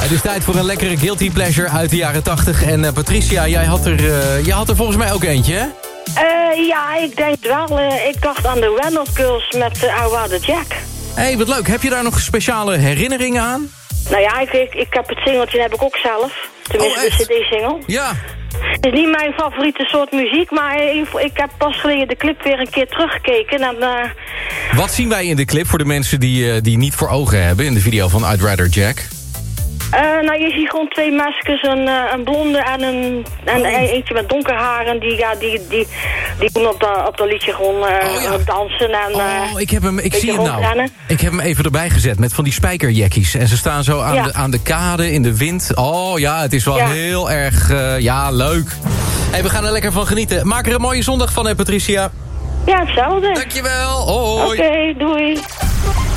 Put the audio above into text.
Het is tijd voor een lekkere guilty pleasure uit de jaren 80. En Patricia, jij had er volgens mij ook eentje, hè? Ja, ik denk wel. Ik dacht aan de Reynolds Girls met I Wanna Jack. Hé, wat leuk. Heb je daar nog speciale herinneringen aan? Nou ja, ik heb het singeltje heb ik ook zelf. Tenminste, de cd-single. Ja. Het is niet mijn favoriete soort muziek, maar ik heb pas geleden de clip weer een keer teruggekeken. En, Wat zien wij in de clip voor de mensen die niet voor ogen hebben in de video van I'd Rather Jack? Nou, je ziet gewoon twee maskers, een blonde en eentje met donker haar. En die doen op dat liedje gewoon dansen. En, ik zie hem nou. Ik heb hem even erbij gezet met van die spijkerjackies. En ze staan zo aan de kade in de wind. Oh ja, het is wel heel erg, leuk. Hey, we gaan er lekker van genieten. Maak er een mooie zondag van, hè, Patricia. Ja, hetzelfde. Dankjewel. Hoi. Oké, doei.